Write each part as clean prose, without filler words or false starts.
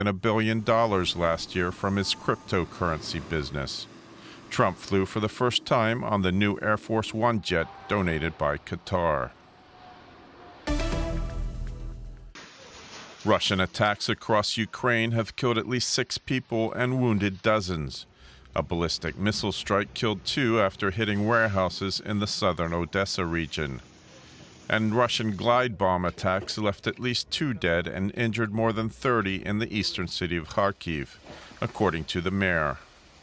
$1 billion last year from his cryptocurrency business. Trump flew for the first time on the new Air Force One jet donated by Qatar. Russian attacks across Ukraine have killed at least 6 people and wounded dozens. A ballistic missile strike killed 2 after hitting warehouses in the southern Odessa region. And Russian glide bomb attacks left at least 2 dead and injured more than 30 in the eastern city of Kharkiv, according to the mayor.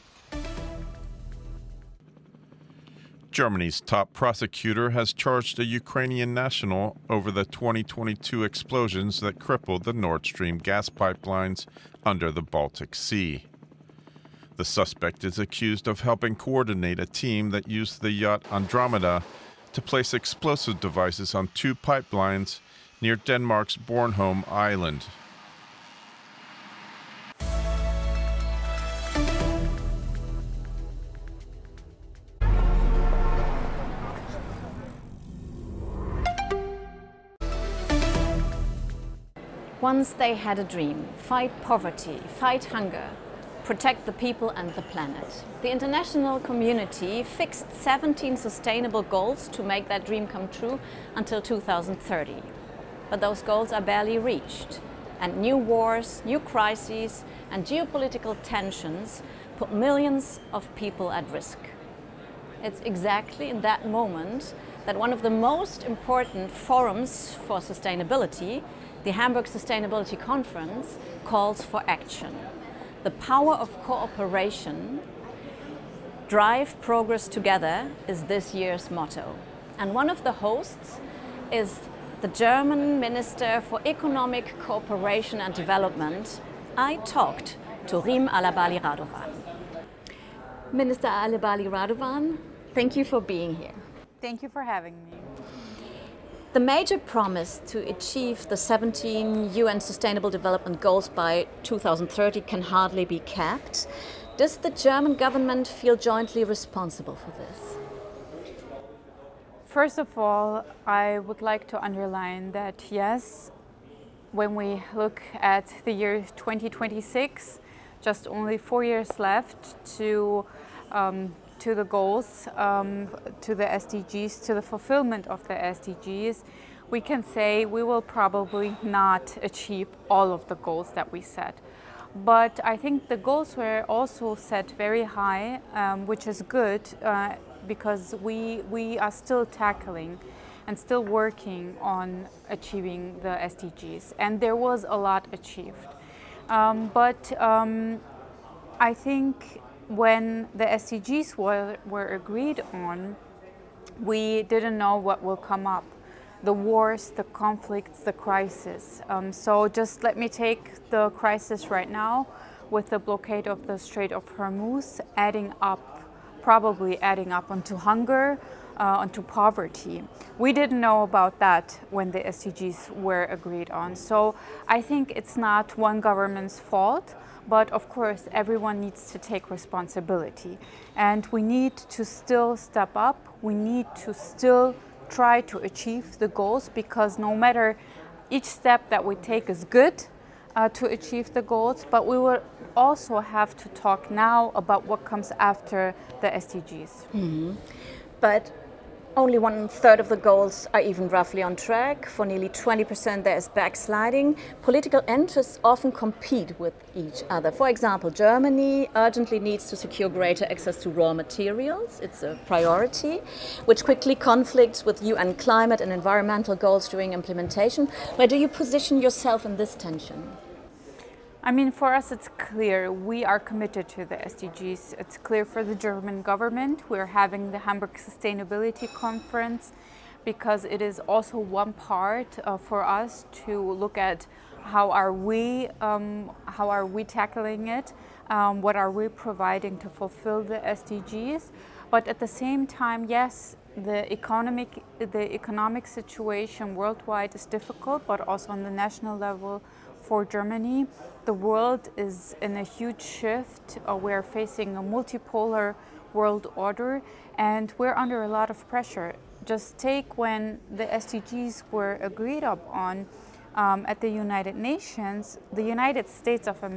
Germany's top prosecutor has charged a Ukrainian national over the 2022 explosions that crippled the Nord Stream gas pipelines under the Baltic Sea. The suspect is accused of helping coordinate a team that used the yacht Andromeda to place explosive devices on 2 pipelines near Denmark's Bornholm Island. Once they had a dream: fight poverty, fight hunger, protect the people and the planet. The international community fixed 17 sustainable goals to make that dream come true until 2030. But those goals are barely reached, and new wars, new crises, and geopolitical tensions put millions of people at risk. It's exactly in that moment that one of the most important forums for sustainability, the Hamburg Sustainability Conference, calls for action. The power of cooperation, drive progress together, is this year's motto. And one of the hosts is the German Minister for Economic Cooperation and Development. I talked to Rim Alabali Radovan. Minister Alabali Radovan, thank you for being here. Thank you for having me. The major promise to achieve the 17 UN Sustainable Development Goals by 2030 can hardly be kept. Does the German government feel jointly responsible for this? First of all, I would like to underline that yes, when we look at the year 2026, just only 4 years left to the goals, to the SDGs, to the fulfillment of the SDGs, we can say we will probably not achieve all of the goals that we set. But I think the goals were also set very high, which is good because we are still tackling and still working on achieving the SDGs. And there was a lot achieved. But I think when the SDGs were agreed on, we didn't know what will come up. The wars, the conflicts, the crisis. So just let me take the crisis right now with the blockade of the Strait of Hormuz probably adding up onto hunger, onto poverty. We didn't know about that when the SDGs were agreed on. So I think it's not one government's fault, but of course everyone needs to take responsibility. And we need to still step up. We need to still try to achieve the goals, because no matter each step that we take is good to achieve the goals, but we will also have to talk now about what comes after the SDGs. Mm-hmm. But only 1/3 of the goals are even roughly on track. For nearly 20% there is backsliding. Political interests often compete with each other. For example, Germany urgently needs to secure greater access to raw materials. It's a priority, which quickly conflicts with UN climate and environmental goals during implementation. Where do you position yourself in this tension? I mean, for us, it's clear we are committed to the SDGs. It's clear for the German government. We're having the Hamburg Sustainability Conference because it is also one part for us to look at how are we tackling it, what are we providing to fulfill the SDGs. But at the same time, yes, the economic situation worldwide is difficult, but also on the national level for Germany. The world is in a huge shift. We're facing a multipolar world order, and we're under a lot of pressure. Just take when the SDGs were agreed upon, at the United Nations, the United States of America